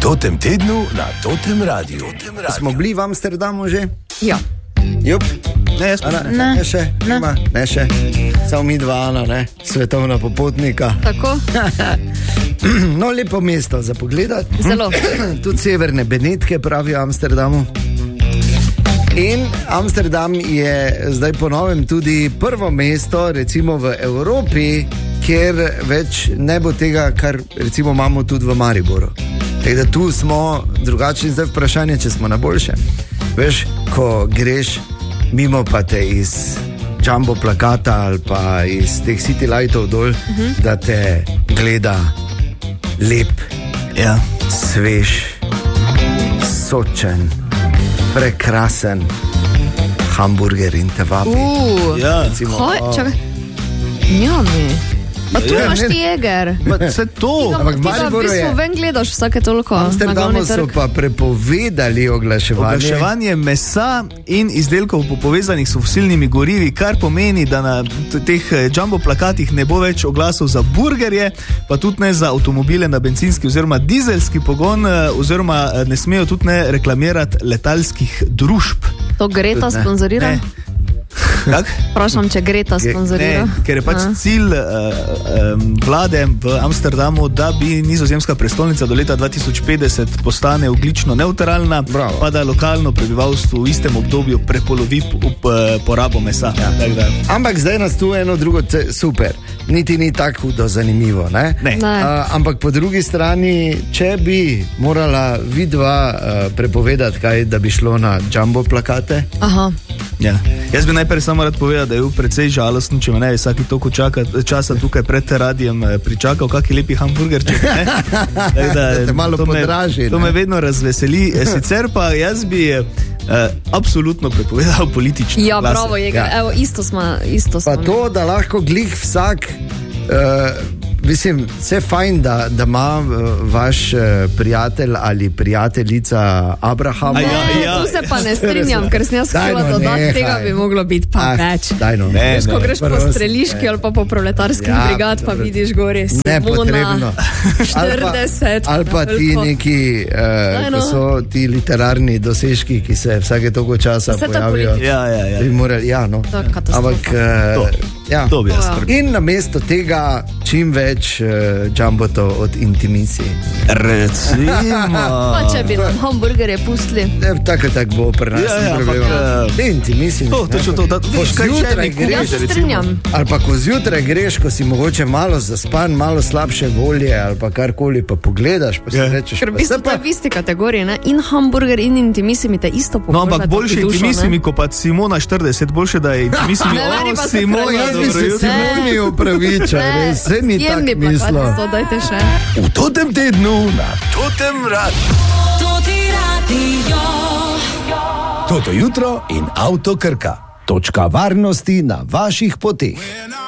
Totem tednu na Totem Radiu. Smo bili v Amsterdamu že? Ja. Jup. Ne, jaz pa ne še. Samo mi dva, ne? Svetovna popotnika. Tako. No, lepo mesto za pogledati. Zelo. Tudi severne Benetke pravijo Amsterdamu. In Amsterdam je zdaj po novem tudi prvo mesto, recimo v Evropi, kjer več ne bo tega, kar recimo imamo tudi v Mariboru. Tako da tu smo drugačni, zdaj vprašanje, če smo na boljšem. Veš, ko greš mimo pa te iz jumbo plakata ali pa iz teh city lightov dol, da te gleda lep, svež, sočen, prekrasen hamburger in te vabi. Čakaj. Njami. Pa tu imaš ti Jäger. Vse to. Ampak Ti pa v Mariboru bistvu ven gledaš vsake toliko. V Amsterdamu so pa prepovedali oglaševanje mesa in izdelkov povezanih s fosilnimi gorivi, kar pomeni, da na teh jumbo plakatih ne bo več oglasov za burgerje, pa tudi ne za avtomobile na bencinski oziroma dizelski pogon, oziroma ne smejo tudi ne reklamirati letalskih družb. To Greta sponzorira? Kak? Vprašam, če Greta sponzorira. Ne, ker je pač cilj vlade v Amsterdamu, da bi nizozemska prestolnica do leta 2050 postane ogljično nevtralna, pa da lokalno prebivalstvo v istem obdobju prepolovi porabo mesa. Ampak zdaj nas tu eno drugo super. Niti ni tako hudo zanimivo, ne? Ne. Ampak po drugi strani, če bi morala vidva prepovedati kaj, da bi šlo na jumbo plakate. Aha. Ja. Jaz bi najprej samo rad povedal, da je precej žalostno, če me ne vsaki toliko časa tukaj pred radijem pričakal kakšen lepi hamburgerček. Da te malo podraži. To me vedno razveseli. Sicer pa jaz bi absolutno prepovedal politične glase. Ja, bravo, Jäger. Evo, isto smo. Pa to, da lahko glih vsak mislim, vse fajn, da ima vaš prijatelj ali prijateljica Abrahama. Tu se pa ne strinjam, ker sem jaz htela dodati, tega bi moglo biti pa več. Veš, ko greš po streliški ali pa po proletarskih brigad, pa vidiš gore Simona, 40. Ali pa ti neki, ko so ti literarni dosežki, ki se vsake toliko časa pojavijo. Bi morali, ampak to bi jaz prvi. In namesto tega čim več jumbotov od Intimisi. Recimo. Pa če bi nam hamburgerje pustili. Tako bo pri nas. Intimisi. Jaz se strinjam. Ali pa ko zjutraj greš, ko si mogoče malo zaspan, malo slabše volje ali pa karkoli, pa pogledaš, pa si rečeš. Ker v bistvu to je v isti kategoriji, ne? In hamburger in Intimisi mi te isto pomožda. No, ampak boljše Intimisi mi, ko pa Simona 40, boljše da je Intimisi mi. Simona, jaz bi se Simoni upravičal, res. Ni tak mislo. V Totem tednu na Totem Radiu. Toto jutro in Avto Krka. Točka varnosti na vaših poteh.